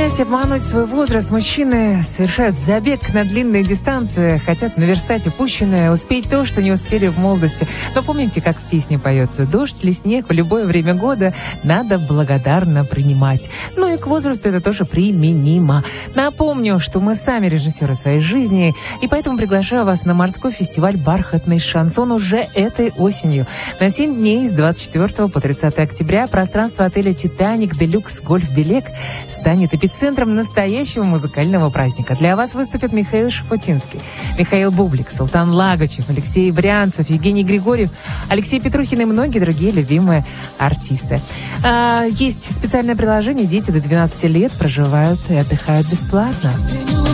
Стремясь обмануть свой возраст, мужчины совершают забег на длинные дистанции, хотят наверстать упущенное, успеть то, что не успели в молодости. Но помните, как в песне поется: дождь или снег в любое время года надо благодарно принимать. Ну и к возрасту это тоже применимо. Напомню, что мы сами режиссеры своей жизни, и поэтому приглашаю вас на морской фестиваль «Бархатный шансон» уже этой осенью. На 7 дней с 24 по 30 октября пространство отеля «Титаник Делюкс Гольф Белек» станет эпицентром настоящего музыкального праздника. Для вас выступят Михаил Шафутинский, Михаил Бублик, Султан Лагачев, Алексей Брянцев, Евгений Григорьев, Алексей Петрухин и многие другие любимые артисты. Есть специальное приложение. Дети до 12 лет проживают и отдыхают бесплатно.